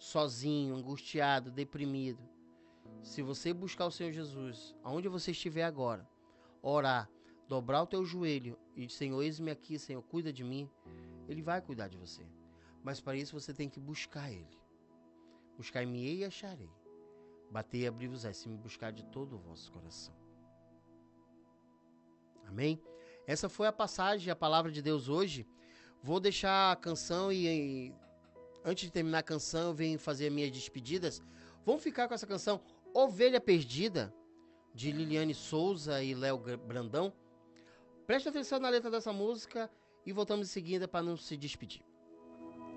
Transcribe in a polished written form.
sozinho, angustiado, deprimido, se você buscar o Senhor Jesus, aonde você estiver agora, orar, dobrar o teu joelho e Senhor, eis-me aqui, Senhor, cuida de mim, Ele vai cuidar de você. Mas para isso você tem que buscar Ele. Buscar-me-ei e acharei. Bater e abrir-vos-ei, se me buscar de todo o vosso coração. Amém? Essa foi a passagem, a palavra de Deus hoje. Vou deixar a canção e antes de terminar a canção, eu venho fazer as minhas despedidas. Vamos ficar com essa canção Ovelha Perdida, de Liliane Souza e Léo Brandão. Preste atenção na letra dessa música e voltamos em seguida para não se despedir.